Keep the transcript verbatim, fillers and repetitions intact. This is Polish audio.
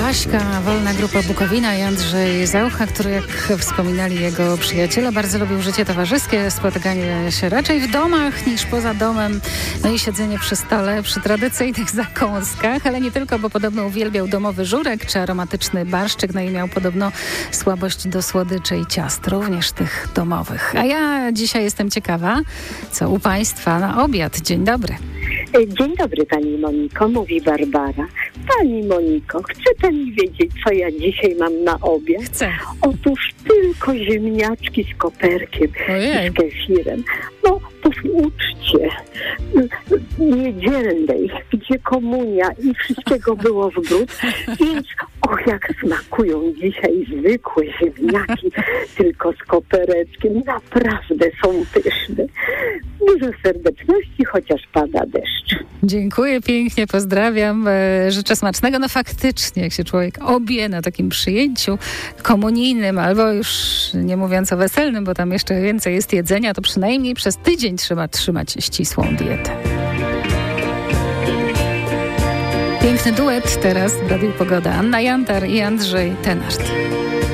Baśka, Wolna Grupa Bukowina i Andrzej Zaucha, który, jak wspominali jego przyjaciele, bardzo lubił życie towarzyskie, spotykanie się raczej w domach niż poza domem, no i siedzenie przy stole, przy tradycyjnych zakąskach, ale nie tylko, bo podobno uwielbiał domowy żurek czy aromatyczny barszczyk, no i miał podobno słabość do słodyczy i ciast, również tych domowych. A ja dzisiaj jestem ciekawa, co u Państwa na obiad. Dzień dobry. Dzień dobry Pani Moniko, mówi Barbara. Pani Moniko, chce Pani wiedzieć, co ja dzisiaj mam na obiad? Chcę. Otóż tylko ziemniaczki z koperkiem Ojej. i z kefirem. No, to w uczcie niedzielnej, gdzie komunia i wszystkiego było w bród, więc och, jak smakują dzisiaj zwykłe ziemniaki, tylko z kopereczkiem. Naprawdę są pyszne. Dużo serdeczności, chociaż pada deszcz. Dziękuję pięknie, pozdrawiam, e, życzę smacznego. No faktycznie, jak się człowiek obie na takim przyjęciu komunijnym, albo już nie mówiąc o weselnym, bo tam jeszcze więcej jest jedzenia, to przynajmniej przez tydzień trzeba trzymać ścisłą dietę. Piękny duet teraz w Radiu Pogoda. Anna Jantar i Andrzej Tenart.